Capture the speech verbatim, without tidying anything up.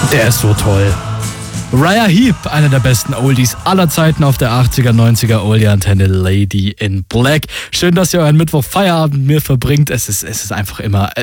Der ist so toll. Uriah Heep, einer der besten Oldies aller Zeiten auf der achtziger, neunziger Oldie-Antenne, Lady in Black. Schön, dass ihr euren Mittwoch Feierabend mit mir verbringt. Es ist, es ist einfach immer